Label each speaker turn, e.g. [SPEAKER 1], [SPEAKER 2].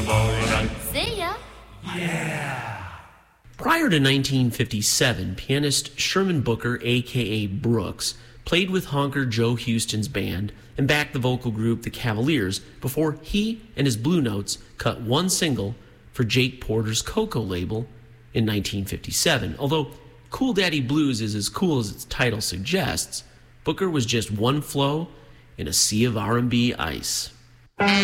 [SPEAKER 1] See ya.
[SPEAKER 2] Prior to 1957, pianist Sherman Booker, a.k.a. Brooks, played with honker Joe Houston's band and backed the vocal group The Cavaliers before he and his Blue Notes cut one single for Jake Porter's Coco label in 1957. Although Cool Daddy Blues is as cool as its title suggests, Booker was just one flow in a sea of R&B ice.